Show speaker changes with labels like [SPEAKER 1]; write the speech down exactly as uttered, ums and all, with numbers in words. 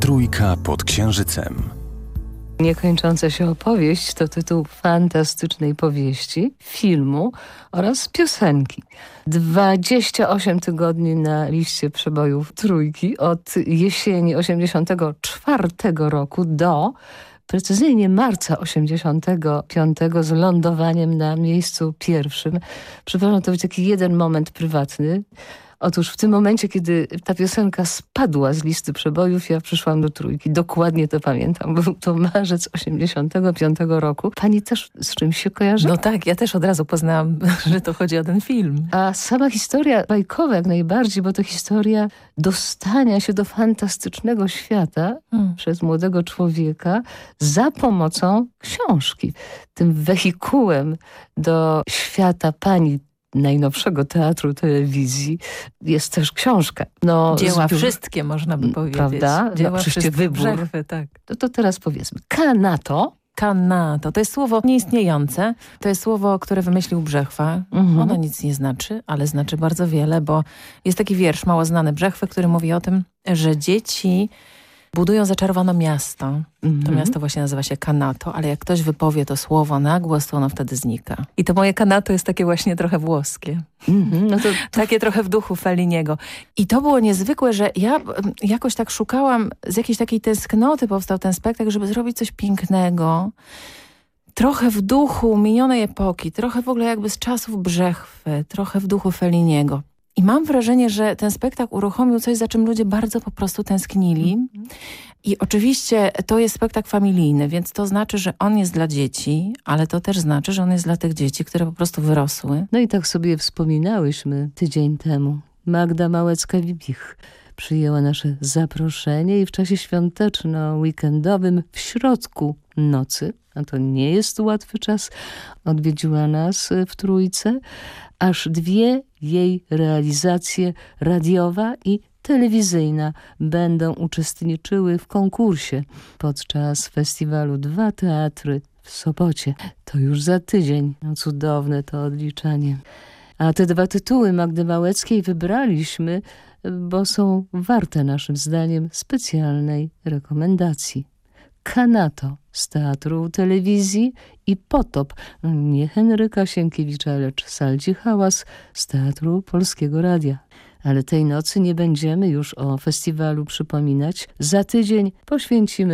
[SPEAKER 1] Trójka pod księżycem.
[SPEAKER 2] Niekończąca się opowieść to tytuł fantastycznej powieści, filmu oraz piosenki. dwadzieścia osiem tygodni na liście przebojów Trójki od jesieni osiemdziesiątego czwartego roku do precyzyjnie marca osiemdziesiątego piątego z lądowaniem na miejscu pierwszym. Przepraszam, to był taki jeden moment prywatny. Otóż w tym momencie, kiedy ta piosenka spadła z listy przebojów, ja przyszłam do Trójki. Dokładnie to pamiętam. Był to marzec osiemdziesiątego piątego roku. Pani też z czymś się kojarzy?
[SPEAKER 3] No tak, ja też od razu poznałam, że to chodzi o ten film.
[SPEAKER 2] A sama historia bajkowa jak najbardziej, bo to historia dostania się do fantastycznego świata hmm. przez młodego człowieka za pomocą książki. Tym wehikułem do świata pani najnowszego teatru, telewizji jest też książka. No,
[SPEAKER 3] Dzieła
[SPEAKER 2] zbiór,
[SPEAKER 3] wszystkie, można by powiedzieć.
[SPEAKER 2] Prawda?
[SPEAKER 3] Dzieła
[SPEAKER 2] no,
[SPEAKER 3] wszystkie,
[SPEAKER 2] wybór.
[SPEAKER 3] Brzechwy, tak.
[SPEAKER 2] To, to teraz powiedzmy. Kanato.
[SPEAKER 3] Kanato. To jest słowo nieistniejące. To jest słowo, które wymyślił Brzechwa. Mhm. Ono nic nie znaczy, ale znaczy bardzo wiele, bo jest taki wiersz mało znany Brzechwy, który mówi o tym, że dzieci budują zaczarowane miasto. Mhm. To miasto właśnie nazywa się Kanato, ale jak ktoś wypowie to słowo na głos, to ono wtedy znika. I to moje Kanato jest takie właśnie trochę włoskie. Mhm. No to, to... Takie trochę w duchu Felliniego. I to było niezwykłe, że ja jakoś tak szukałam, z jakiejś takiej tęsknoty powstał ten spektakl, żeby zrobić coś pięknego. Trochę w duchu minionej epoki, trochę w ogóle jakby z czasów Brzechwy, trochę w duchu Felliniego. I mam wrażenie, że ten spektakl uruchomił coś, za czym ludzie bardzo po prostu tęsknili. Mm-hmm. I oczywiście to jest spektakl familijny, więc to znaczy, że on jest dla dzieci, ale to też znaczy, że on jest dla tych dzieci, które po prostu wyrosły.
[SPEAKER 2] No i tak sobie wspominałyśmy tydzień temu. Magda Małecka-Wibich przyjęła nasze zaproszenie i w czasie świąteczno-weekendowym w środku nocy, a to nie jest łatwy czas, odwiedziła nas w Trójce, aż dwie jej realizacje radiowa i telewizyjna będą uczestniczyły w konkursie podczas festiwalu Dwa Teatry w Sopocie. To już za tydzień. No cudowne to odliczanie. A te dwa tytuły Magdy Małeckiej wybraliśmy, bo są warte naszym zdaniem specjalnej rekomendacji. Kanato z teatru telewizji i Potop, nie Henryka Sienkiewicza, lecz Saldzi Hałas z Teatru Polskiego Radia. Ale tej nocy nie będziemy już o festiwalu przypominać. Za tydzień poświęcimy